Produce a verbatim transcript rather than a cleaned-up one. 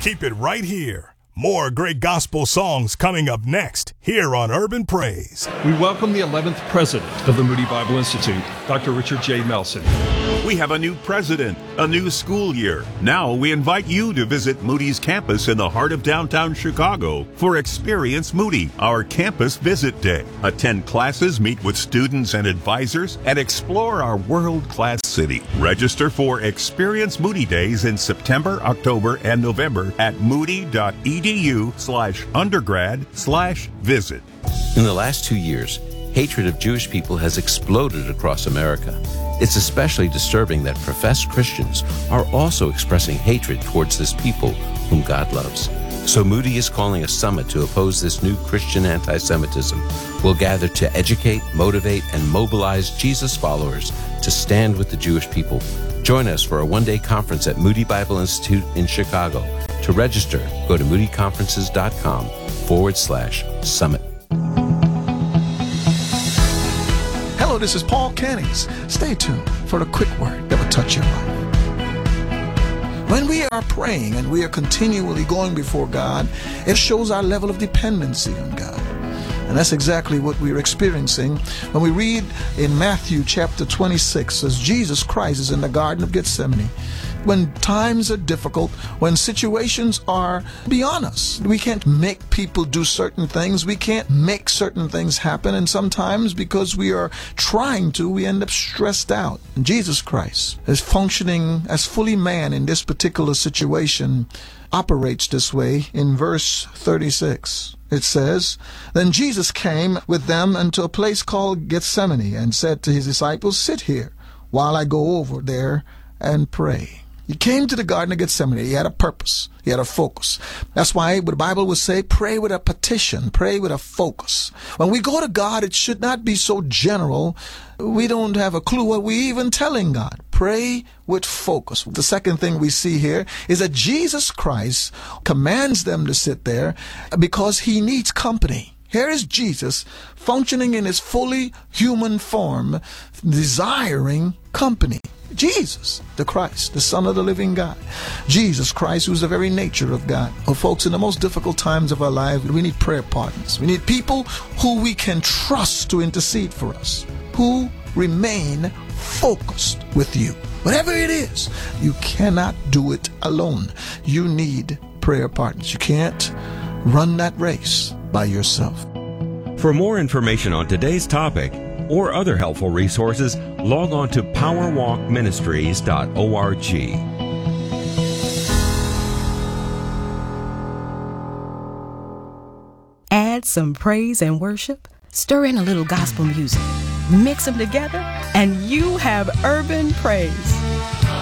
Keep it right here. More great gospel songs coming up next here on Urban Praise. We welcome the eleventh president of the Moody Bible Institute, Doctor Richard J. Melson. We have a new president, a new school year. Now we invite you to visit Moody's campus in the heart of downtown Chicago for Experience Moody, our campus visit day. Attend classes, meet with students and advisors, and explore our world-class city. Register for Experience Moody Days in September, October, and November at moody.edu slash undergrad slash visit. In the last two years, hatred of Jewish people has exploded across America. It's especially disturbing that professed Christians are also expressing hatred towards this people whom God loves. So Moody is calling a summit to oppose this new Christian anti-Semitism. We'll gather to educate, motivate, and mobilize Jesus followers to stand with the Jewish people. Join us for a one-day conference at Moody Bible Institute in Chicago. To register, go to moodyconferences.com forward slash summit. Hello, this is Paul Cannings. Stay tuned for a quick word that will touch your life. When we are praying and we are continually going before God, it shows our level of dependency on God. And that's exactly what we're experiencing when we read in Matthew chapter twenty-six, as Jesus Christ is in the Garden of Gethsemane. When times are difficult, when situations are beyond us, we can't make people do certain things. We can't make certain things happen. And sometimes because we are trying to, we end up stressed out. And Jesus Christ is functioning as fully man in this particular situation, operates this way. In verse thirty-six, it says, "Then Jesus came with them unto a place called Gethsemane and said to his disciples, 'Sit here while I go over there and pray.'" He came to the Garden of Gethsemane. He had a purpose. He had a focus. That's why the Bible would say, pray with a petition, pray with a focus. When we go to God, it should not be so general. We don't have a clue what we're even telling God. Pray with focus. The second thing we see here is that Jesus Christ commands them to sit there because he needs company. Here is Jesus functioning in his fully human form, desiring company. Jesus, the Christ, the Son of the living God. Jesus Christ, who's the very nature of God. Well, folks, in the most difficult times of our life, we need prayer partners. We need people who we can trust to intercede for us, who remain focused with you. Whatever it is, you cannot do it alone. You need prayer partners. You can't run that race by yourself. For more information on today's topic or other helpful resources, log on to power walk ministries dot org. Add some praise and worship, stir in a little gospel music, mix them together, and you have Urban Praise.